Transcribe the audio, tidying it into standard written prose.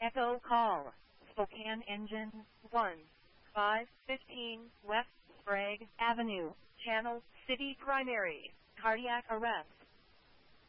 Echo call. Spokane Engine 1. 515 West Sprague Avenue. Channel City Primary. Cardiac arrest.